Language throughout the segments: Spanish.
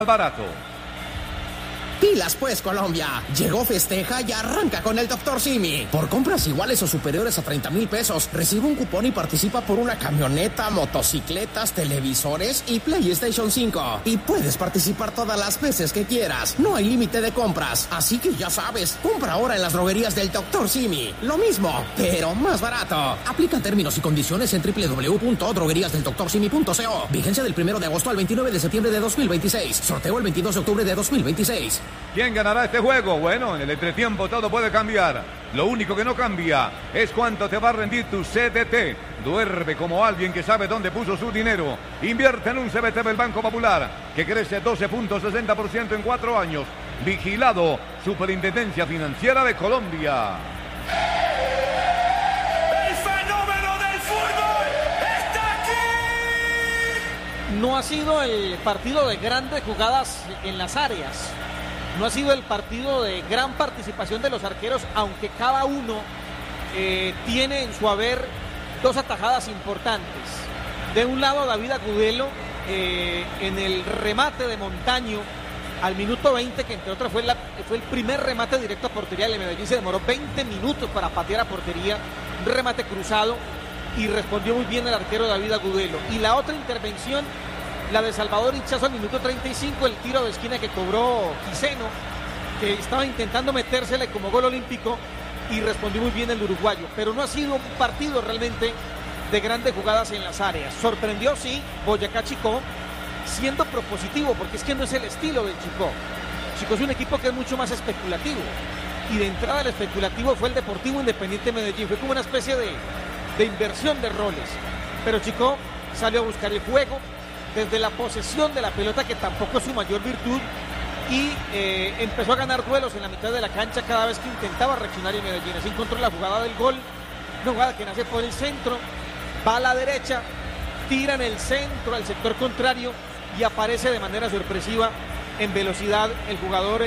barato. Pilas pues, Colombia. Llegó Festeja y arranca con el Dr. Simi. Por compras iguales o superiores a 30,000 pesos, recibe un cupón y participa por una camioneta, motocicletas, televisores y PlayStation 5. Y puedes participar todas las veces que quieras. No hay límite de compras. Así que ya sabes, compra ahora en las droguerías del Dr. Simi. Lo mismo, pero más barato. Aplica términos y condiciones en www.drogueriasdeldoctorsimi.co. Vigencia del 1 de agosto al 29 de septiembre de 2026. Sorteo el 22 de octubre de 2026. ¿Quién ganará este juego? Bueno, en el entretiempo todo puede cambiar. Lo único que no cambia es cuánto te va a rendir tu CDT. Duerme como alguien que sabe dónde puso su dinero. Invierte en un CBT del Banco Popular, que crece 12.60% en 4 años. Vigilado, Superintendencia Financiera de Colombia. ¡El fenómeno del fútbol está aquí! No ha sido el partido de grandes jugadas en las áreas. No ha sido el partido de gran participación de los arqueros, aunque cada uno tiene en su haber 2 atajadas importantes. De un lado, David Agudelo en el remate de Montaño al minuto 20, que entre otras fue el primer remate directo a portería del Medellín. Se demoró 20 minutos para patear a portería, un remate cruzado, y respondió muy bien el arquero David Agudelo. Y la otra intervención, la de Salvador Hichazo al minuto 35, el tiro de esquina que cobró Quiseno, que estaba intentando metérsele como gol olímpico, y respondió muy bien el uruguayo. Pero no ha sido un partido realmente de grandes jugadas en las áreas. Sorprendió, sí, Boyacá Chicó, siendo propositivo, porque es que no es el estilo del Chicó. Chicó es un equipo que es mucho más especulativo, y de entrada el especulativo fue el Deportivo Independiente Medellín. Fue como una especie de inversión de roles. Pero Chicó salió a buscar el juego desde la posesión de la pelota, que tampoco es su mayor virtud, y empezó a ganar duelos en la mitad de la cancha cada vez que intentaba reaccionar en Medellín. Así encontró la jugada del gol, una jugada que nace por el centro, va a la derecha, tira en el centro al sector contrario y aparece de manera sorpresiva en velocidad el jugador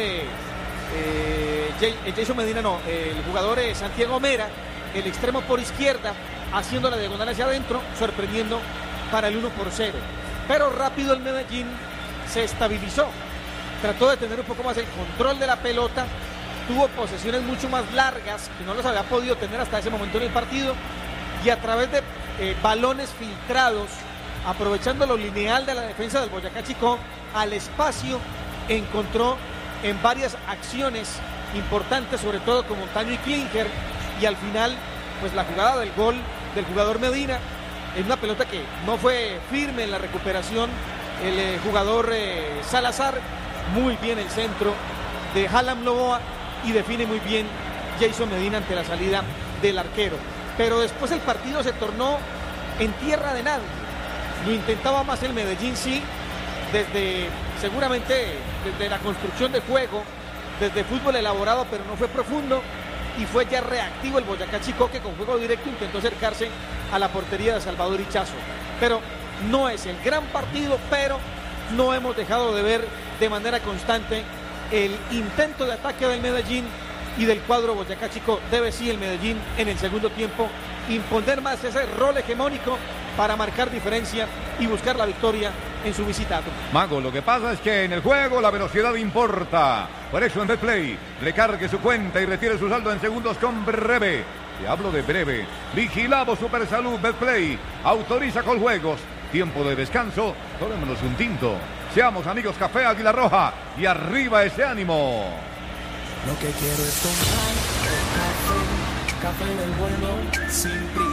Jason Medina, el jugador Santiago Mera, el extremo por izquierda, haciendo la diagonal hacia adentro, sorprendiendo para el 1-0. Pero rápido el Medellín se estabilizó, trató de tener un poco más el control de la pelota, tuvo posesiones mucho más largas que no las había podido tener hasta ese momento en el partido, y a través de balones filtrados, aprovechando lo lineal de la defensa del Boyacá Chicó, al espacio encontró en varias acciones importantes, sobre todo con Montaño y Klinger, y al final pues la jugada del gol del jugador Medina, en una pelota que no fue firme en la recuperación, el jugador Salazar, muy bien el centro de Hallam Loboa, y define muy bien Jason Medina ante la salida del arquero. Pero después el partido se tornó en tierra de nadie. Lo intentaba más el Medellín, sí, seguramente desde la construcción de juego, desde fútbol elaborado, pero no fue profundo, y fue ya reactivo el Boyacá Chicó, que con juego directo intentó acercarse a la portería de Salvador Hichazo. Pero no es el gran partido, pero no hemos dejado de ver de manera constante el intento de ataque del Medellín y del cuadro Boyacá Chicó. Debe sí el Medellín en el segundo tiempo imponer más ese rol hegemónico para marcar diferencia y buscar la victoria en su visita. Mago, lo que pasa es que en el juego la velocidad importa. Por eso en Betplay, recargue su cuenta y retire su saldo en segundos con Breve. Te hablo de Breve. Vigilado Supersalud. Betplay autoriza con juegos. Tiempo de descanso, tomémonos un tinto. Seamos amigos Café Águila Roja, y arriba ese ánimo. Lo que quiero es tomar café del bueno, sin prisa.